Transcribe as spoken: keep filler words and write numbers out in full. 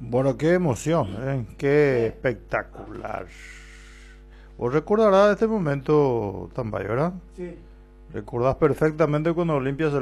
Bueno, qué emoción, ¿eh? Qué espectacular. ¿Vos recordarás este momento, Tambay, verdad? Sí, Recordás perfectamente cuando Olimpia